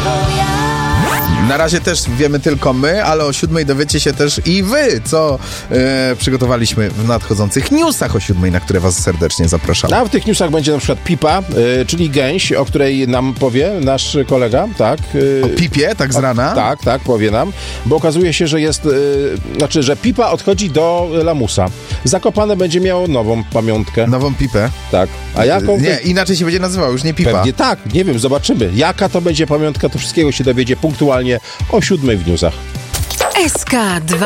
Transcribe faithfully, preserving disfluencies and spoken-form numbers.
Na razie też wiemy tylko my, ale o siódmej dowiecie się też i wy, co e, przygotowaliśmy w nadchodzących newsach o siódmej, na które was serdecznie zapraszamy. A w tych newsach będzie na przykład pipa, y, czyli gęś, o której nam powie nasz kolega, tak? Y, O pipie, tak z rana? O, tak, tak, powie nam, bo okazuje się, że jest, y, znaczy, że pipa odchodzi do lamusa. Zakopane będzie miało nową pamiątkę. Nową pipę. Tak. A jaką? Nie, inaczej się będzie nazywał, już nie pipa. Pewnie tak, nie wiem, zobaczymy. Jaka to będzie pamiątka, to wszystkiego się dowiedzie punktualnie o siódmej w newsach. S K dwa